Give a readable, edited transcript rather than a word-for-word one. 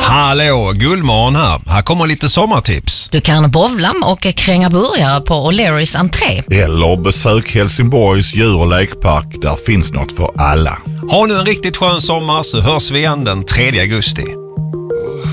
Hallå, Gullmorgon här. Här kommer lite sommartips. Du kan bowla och kränga burgare på O'Learys entré. Eller besök Helsingborgs djur- och lekpark. Där finns något för alla. Ha nu en riktigt skön sommar så hörs vi igen den 3 augusti.